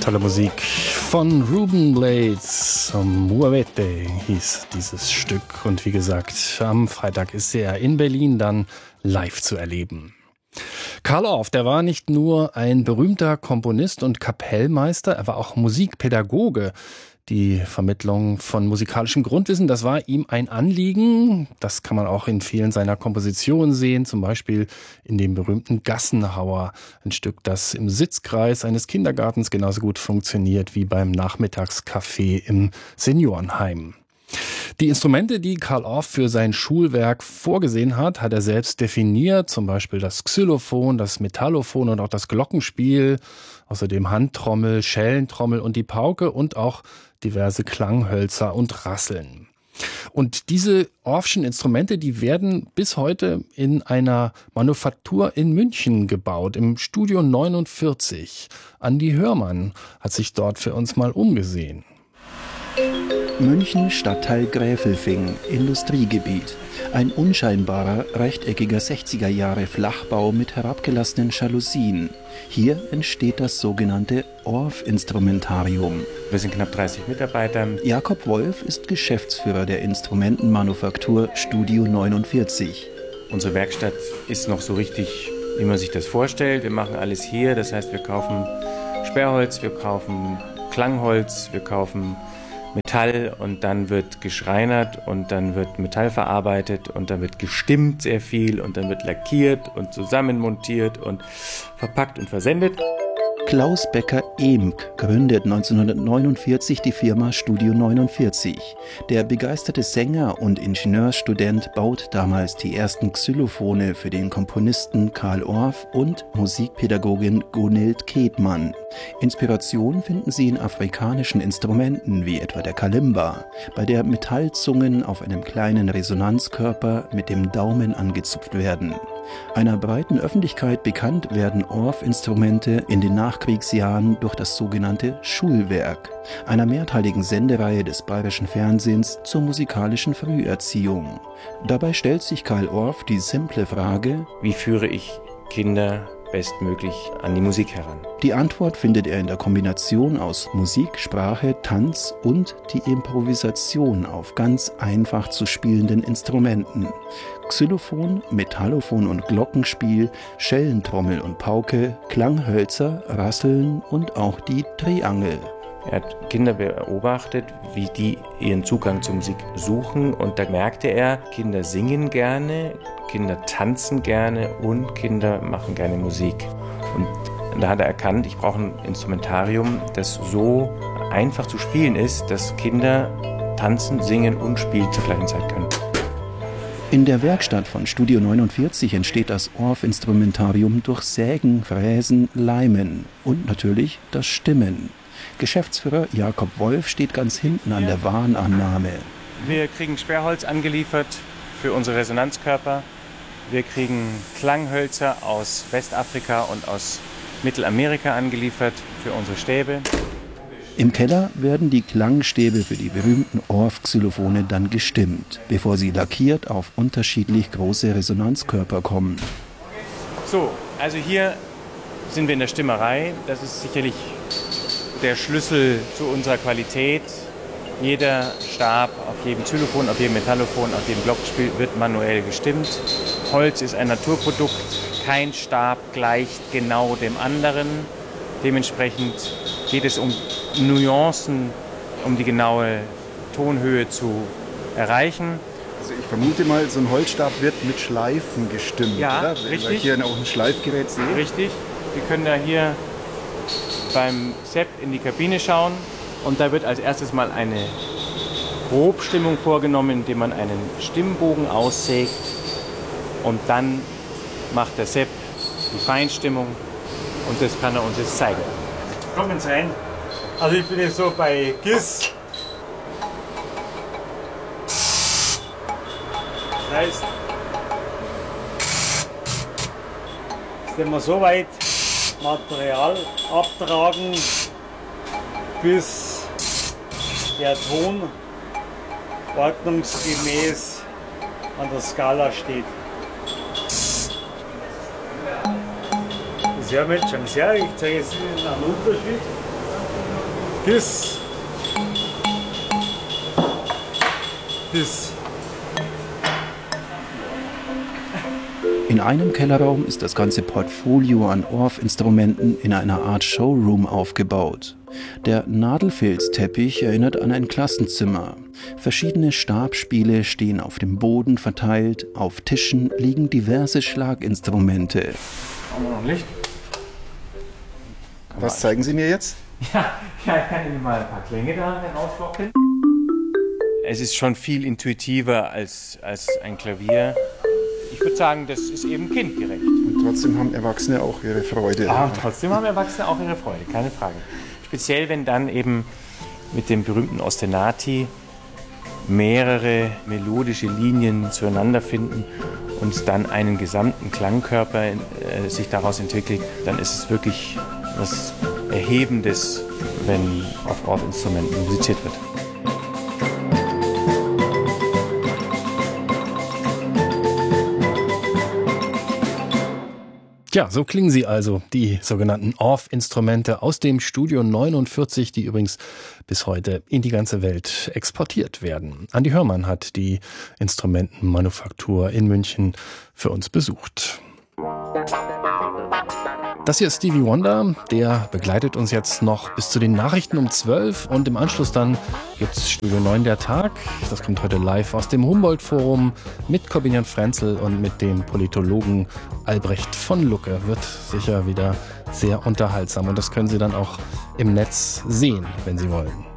Tolle Musik von Ruben Blades. Muavete hieß dieses Stück. Und wie gesagt, am Freitag ist er in Berlin dann live zu erleben. Carl Orff, der war nicht nur ein berühmter Komponist und Kapellmeister, er war auch Musikpädagoge. Die Vermittlung von musikalischem Grundwissen, das war ihm ein Anliegen. Das kann man auch in vielen seiner Kompositionen sehen, zum Beispiel in dem berühmten Gassenhauer, ein Stück, das im Sitzkreis eines Kindergartens genauso gut funktioniert wie beim Nachmittagscafé im Seniorenheim. Die Instrumente, die Carl Orff für sein Schulwerk vorgesehen hat, hat er selbst definiert, zum Beispiel das Xylophon, das Metallophon und auch das Glockenspiel, außerdem Handtrommel, Schellentrommel und die Pauke und auch diverse Klanghölzer und Rasseln. Und diese Orffschen Instrumente, die werden bis heute in einer Manufaktur in München gebaut, im Studio 49. Andi Hörmann hat sich dort für uns mal umgesehen. München, Stadtteil Gräfelfing, Industriegebiet. Ein unscheinbarer, rechteckiger 60er-Jahre Flachbau mit herabgelassenen Jalousien. Hier entsteht das sogenannte Orff-Instrumentarium. Wir sind knapp 30 Mitarbeiter. Jakob Wolf ist Geschäftsführer der Instrumentenmanufaktur Studio 49. Unsere Werkstatt ist noch so richtig, wie man sich das vorstellt. Wir machen alles hier, das heißt, wir kaufen Sperrholz, wir kaufen Klangholz, wir kaufen Metall und dann wird geschreinert und dann wird Metall verarbeitet und dann wird gestimmt sehr viel und dann wird lackiert und zusammenmontiert und verpackt und versendet. Klaus Becker-Emck gründet 1949 die Firma Studio 49. Der begeisterte Sänger und Ingenieursstudent baut damals die ersten Xylophone für den Komponisten Carl Orff und Musikpädagogin Gunhild Ketmann. Inspiration finden sie in afrikanischen Instrumenten wie etwa der Kalimba, bei der Metallzungen auf einem kleinen Resonanzkörper mit dem Daumen angezupft werden. Einer breiten Öffentlichkeit bekannt werden Orff-Instrumente in den Nachkriegsjahren durch das sogenannte Schulwerk, einer mehrteiligen Sendereihe des Bayerischen Fernsehens zur musikalischen Früherziehung. Dabei stellt sich Carl Orff die simple Frage: Wie führe ich Kinder bestmöglich an die Musik heran? Die Antwort findet er in der Kombination aus Musik, Sprache, Tanz und die Improvisation auf ganz einfach zu spielenden Instrumenten. Xylophon, Metallophon und Glockenspiel, Schellentrommel und Pauke, Klanghölzer, Rasseln und auch die Triangel. Er hat Kinder beobachtet, wie die ihren Zugang zur Musik suchen und da merkte er, Kinder singen gerne, Kinder tanzen gerne und Kinder machen gerne Musik. Und da hat er erkannt, ich brauche ein Instrumentarium, das so einfach zu spielen ist, dass Kinder tanzen, singen und spielen zur gleichen Zeit können. In der Werkstatt von Studio 49 entsteht das Orff-Instrumentarium durch Sägen, Fräsen, Leimen und natürlich das Stimmen. Geschäftsführer Jakob Wolf steht ganz hinten an der Warenannahme. Wir kriegen Sperrholz angeliefert für unsere Resonanzkörper. Wir kriegen Klanghölzer aus Westafrika und aus Mittelamerika angeliefert für unsere Stäbe. Im Keller werden die Klangstäbe für die berühmten Orff-Xylophone dann gestimmt, bevor sie lackiert auf unterschiedlich große Resonanzkörper kommen. So, also hier sind wir in der Stimmerei. Das ist sicherlich der Schlüssel zu unserer Qualität. Jeder Stab auf jedem Xylophon, auf jedem Metallophon, auf jedem Glockenspiel wird manuell gestimmt. Holz ist ein Naturprodukt. Kein Stab gleicht genau dem anderen. Dementsprechend geht es um Nuancen, um die genaue Tonhöhe zu erreichen. Also ich vermute mal, so ein Holzstab wird mit Schleifen gestimmt, ja, oder? Richtig. Weil ich hier auch ein Schleifgerät sehe. Richtig. Wir können da hier beim Sepp in die Kabine schauen und da wird als erstes mal eine Grobstimmung vorgenommen, indem man einen Stimmbogen aussägt und dann macht der Sepp die Feinstimmung und das kann er uns jetzt zeigen. Kommen Sie rein. Also ich bin jetzt so bei Gis. Das heißt, jetzt werden wir so weit Material abtragen, bis der Ton ordnungsgemäß an der Skala steht. Das hören wir jetzt schon sehr. Ich zeige jetzt Ihnen einen Unterschied. Bis. In einem Kellerraum ist das ganze Portfolio an Orff-Instrumenten in einer Art Showroom aufgebaut. Der Nadelfilzteppich erinnert an ein Klassenzimmer. Verschiedene Stabspiele stehen auf dem Boden verteilt, auf Tischen liegen diverse Schlaginstrumente. Haben wir noch Licht? Was zeigen Sie mir jetzt? Ja, ich kann Ihnen mal ein paar Klänge da herauslocken. Es ist schon viel intuitiver als ein Klavier. Ich würde sagen, das ist eben kindgerecht. Und trotzdem haben Erwachsene auch ihre Freude. Ja, trotzdem haben Erwachsene auch ihre Freude, keine Frage. Speziell, wenn dann eben mit dem berühmten Ostinati mehrere melodische Linien zueinander finden und dann einen gesamten Klangkörper sich daraus entwickelt, dann ist es wirklich was Erhebendes, wenn auf Orff-Instrumenten musiziert wird. Ja, so klingen sie also, die sogenannten Orff-Instrumente aus dem Studio 49, die übrigens bis heute in die ganze Welt exportiert werden. Andi Hörmann hat die Instrumentenmanufaktur in München für uns besucht. Das hier ist Stevie Wonder, der begleitet uns jetzt noch bis zu den Nachrichten um 12 und im Anschluss dann gibt's Studio 9 der Tag. Das kommt heute live aus dem Humboldt-Forum mit Corbinian Frenzel und mit dem Politologen Albrecht von Lucke. Wird sicher wieder sehr unterhaltsam und das können Sie dann auch im Netz sehen, wenn Sie wollen.